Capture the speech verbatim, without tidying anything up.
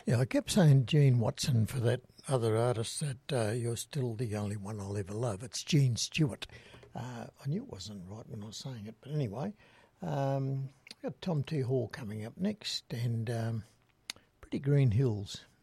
Yeah, I kept saying Gene Watson for that other artist that uh, you're still the only one I'll ever love. It's Gene Stewart. Uh, I knew it wasn't right when I was saying it, but anyway, um, got Tom T. Hall coming up next and um, Pretty Green Hills.